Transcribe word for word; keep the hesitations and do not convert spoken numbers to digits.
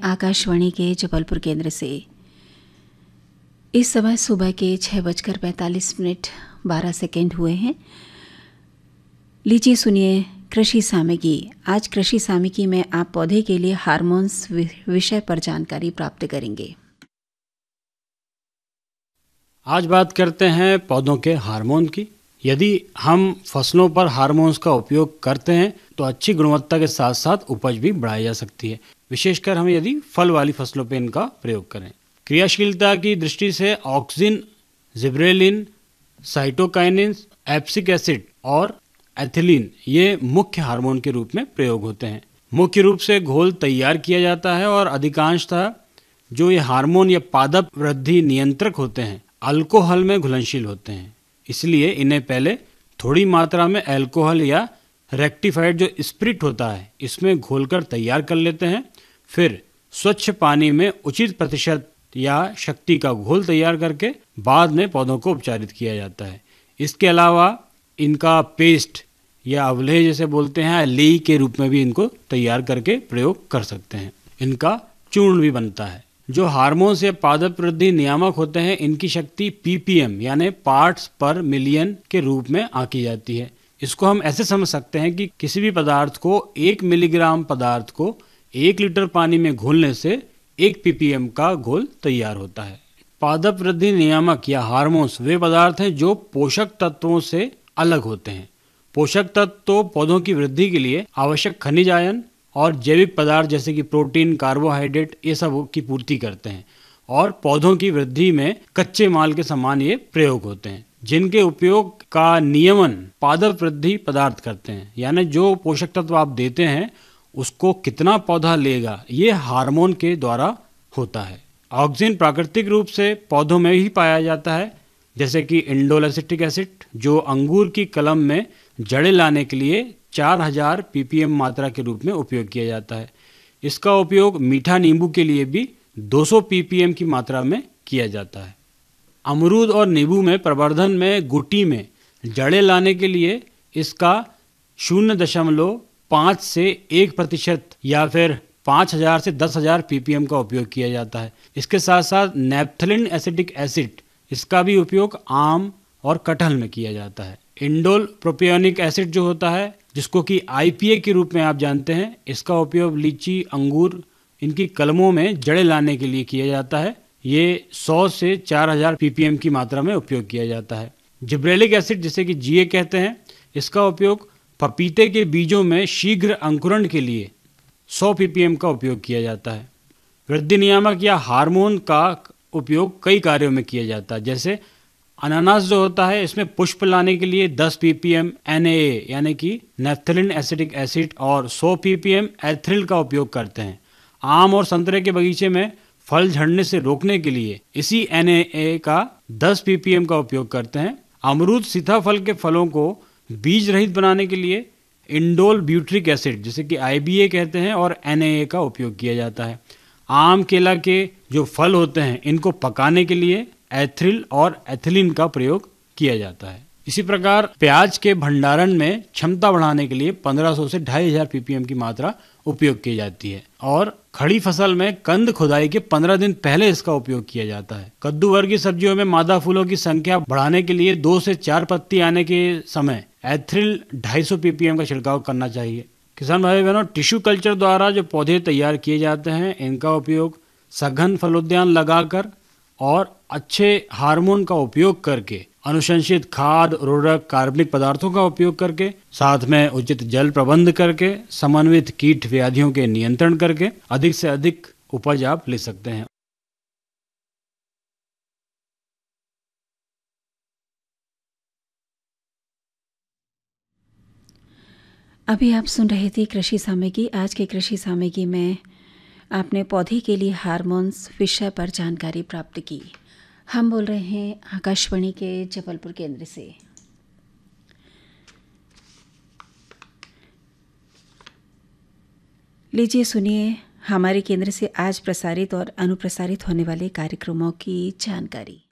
आकाशवाणी के जबलपुर केंद्र से। इस समय सुबह के छः बजकर पैंतालीस मिनट बारह सेकेंड हुए हैं। लीजिए सुनिए कृषि सामयिकी। आज कृषि सामयिकी में आप पौधे के लिए हार्मोन्स विषय पर जानकारी प्राप्त करेंगे। आज बात करते हैं पौधों के हार्मोन की। यदि हम फसलों पर हार्मोन्स का उपयोग करते हैं तो अच्छी गुणवत्ता के साथ साथ उपज भी बढ़ाई जा सकती है, विशेषकर हम यदि फल वाली फसलों पर इनका प्रयोग करें। क्रियाशीलता की दृष्टि से auxin, gibberellin, cytokinin, abscisic acid और एथिलीन ये मुख्य हार्मोन के रूप में प्रयोग होते हैं। मुख्य रूप से घोल तैयार किया जाता है और अधिकांशतः जो ये हार्मोन या पादप वृद्धि नियंत्रक होते हैं अल्कोहल में घुलनशील होते हैं, इसलिए इन्हें पहले थोड़ी मात्रा में अल्कोहल या रेक्टिफाइड जो स्पिरिट होता है इसमें घोलकर तैयार कर लेते हैं। फिर स्वच्छ पानी में उचित प्रतिशत या शक्ति का घोल तैयार करके बाद में पौधों को उपचारित किया जाता है। इसके अलावा इनका पेस्ट या अवलेह जैसे बोलते हैं, लेई के रूप में भी इनको तैयार करके प्रयोग कर सकते हैं। इनका चूर्ण भी बनता है। जो हार्मोन्स या पादप वृद्धि नियामक होते हैं इनकी शक्ति पीपीएम यानी पार्ट्स पर मिलियन के रूप में आंकी जाती है। इसको हम ऐसे समझ सकते हैं कि किसी भी पदार्थ को एक मिलीग्राम पदार्थ को एक लीटर पानी में घोलने से एक पीपीएम का घोल तैयार होता है। पादप वृद्धि नियामक या हार्मोन्स वे पदार्थ हैं जो पोषक तत्वों से अलग होते हैं। पोषक तत्व तो पौधों की वृद्धि के लिए आवश्यक खनिज आयन और जैविक पदार्थ जैसे कि प्रोटीन, कार्बोहाइड्रेट ये सब की पूर्ति करते हैं और पौधों की वृद्धि में कच्चे माल के समान ये प्रयोग होते हैं, जिनके उपयोग का नियमन पादप वृद्धि पदार्थ करते हैं। यानी जो पोषक तत्व आप देते हैं उसको कितना पौधा लेगा ये हार्मोन के द्वारा होता है। ऑक्सिन प्राकृतिक रूप से पौधों में ही पाया जाता है, जैसे कि इंडोल एसिटिक एसिड जो अंगूर की कलम में जड़ें लाने के लिए चार हज़ार पीपीएम मात्रा के रूप में उपयोग किया जाता है। इसका उपयोग मीठा नींबू के लिए भी दो सौ पीपीएम की मात्रा में किया जाता है। अमरूद और नींबू में प्रवर्धन में गुटी में जड़ें लाने के लिए इसका शून्य दशमलव पाँच से एक प्रतिशत या फिर पाँच हज़ार से दस हज़ार पीपीएम का उपयोग किया जाता है। इसके साथ साथ नैप्थलिन एसिटिक एसिड इसका भी उपयोग आम और कटहल में किया जाता है। इंडोल प्रोपियोनिक एसिड जो होता है जिसको कि आईपीए के रूप में आप जानते हैं, इसका उपयोग लीची, अंगूर इनकी कलमों में जड़ें लाने के लिए किया जाता है। ये सौ से चार हज़ार पीपीएम की मात्रा में उपयोग किया जाता है। जिब्रेलिक एसिड जिसे कि जीए कहते हैं, इसका उपयोग पपीते के बीजों में शीघ्र अंकुरण के लिए सौ पीपीएम का उपयोग किया जाता है। वृद्धि नियामक या हार्मोन का उपयोग कई कार्यों में किया जाता है, जैसे अनानास जो होता है इसमें पुष्प लाने के लिए दस पीपीएम एनएए यानी कि नैप्थलिन एसिटिक एसिड और सौ पीपीएम एथिल का उपयोग करते हैं। आम और संतरे के बगीचे में फल झड़ने से रोकने के लिए इसी एनएए का दस पीपीएम का उपयोग करते हैं। अमरूद सीताफल के फलों को बीज रहित बनाने के लिए इंडोल ब्यूट्रिक एसिड जिसे कि आईबीए कहते हैं और एनएए का उपयोग किया जाता है। आम, केला के जो फल होते हैं इनको पकाने के लिए एथिल और एथिलीन का प्रयोग किया जाता है। इसी प्रकार प्याज के भंडारण में क्षमता बढ़ाने के लिए पंद्रह सौ से ढाई हज़ार पीपीएम की मात्रा उपयोग की जाती है और खड़ी फसल में कंद खुदाई के पंद्रह दिन पहले इसका उपयोग किया जाता है। कद्दू वर्गीय सब्जियों में मादा फूलों की संख्या बढ़ाने के लिए दो से चार पत्ती आने के समय एथिल ढाई सौ पीपीएम का छिड़काव करना चाहिए। किसान भाई बहनों, टिश्यू कल्चर द्वारा जो पौधे तैयार किए जाते हैं इनका उपयोग सघन फलोद्यान लगाकर और अच्छे हार्मोन का उपयोग करके, अनुशंसित खाद, उर्वरक, कार्बनिक पदार्थों का उपयोग करके, साथ में उचित जल प्रबंध करके, समन्वित कीट व्याधियों के नियंत्रण करके अधिक से अधिक उपज आप ले सकते हैं। अभी आप सुन रहे थे कृषि सामयिकी। आज के कृषि सामयिकी में आपने पौधे के लिए हार्मोन्स विषय पर जानकारी प्राप्त की। हम बोल रहे हैं आकाशवाणी के जबलपुर केंद्र से। लीजिए सुनिए हमारे केंद्र से आज प्रसारित और अनुप्रसारित होने वाले कार्यक्रमों की जानकारी।